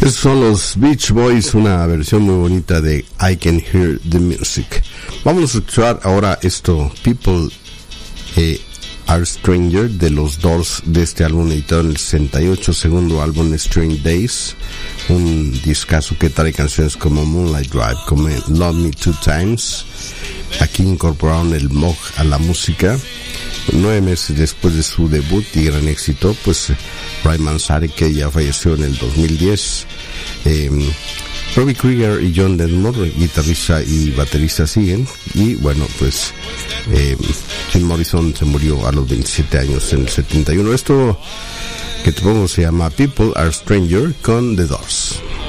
Son los Beach Boys, una versión muy bonita de I Can Hear the Music. Vamos a escuchar ahora esto, People Are Stranger, de los Doors, de este álbum editado en el 68, segundo álbum Strange Days, un discazo que trae canciones como Moonlight Drive, como Love Me Two Times. Aquí incorporaron el Moog a la música. 9 meses después de su debut y gran éxito, pues Ray Manzarek, que ya falleció en el 2010, Robbie Krieger y John Denmore, guitarrista y baterista, siguen. Y bueno, pues Jim Morrison se murió a los 27 años en el 71. Esto que te pongo se llama People Are Stranger con The Doors.